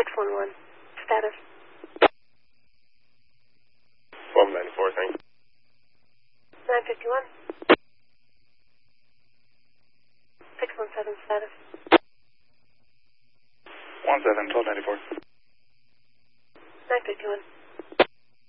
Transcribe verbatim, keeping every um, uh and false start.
six one one. Status. twelve ninety-four, thank you. nine fifty-one. six one seven, status. one seven, twelve ninety-four. nine fifty-one.